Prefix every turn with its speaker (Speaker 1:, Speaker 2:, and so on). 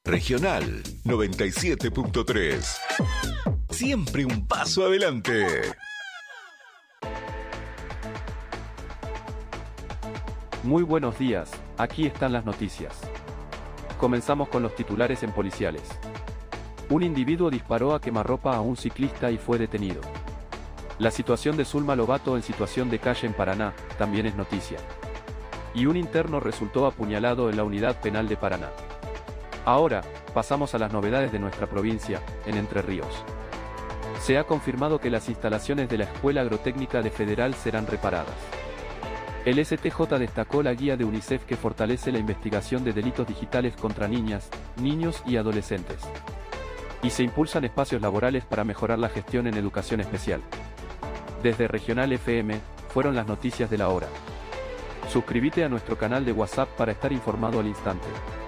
Speaker 1: Regional 97.3. Siempre un paso adelante.
Speaker 2: Muy buenos días, aquí están las noticias. Comenzamos con los titulares en policiales. Un individuo disparó a quemarropa a un ciclista y fue detenido. La situación de Zulma Lobato en situación de calle en Paraná, también es noticia. Y un interno resultó apuñalado en la unidad penal de Paraná. Ahora, pasamos a las novedades de nuestra provincia, en Entre Ríos. Se ha confirmado que las instalaciones de la Escuela Agrotécnica de Federal serán reparadas. El STJ destacó la guía de UNICEF que fortalece la investigación de delitos digitales contra niñas, niños y adolescentes. Y se impulsan espacios laborales para mejorar la gestión en educación especial. Desde Regional FM, fueron las noticias de la hora. Suscríbete a nuestro canal de WhatsApp para estar informado al instante.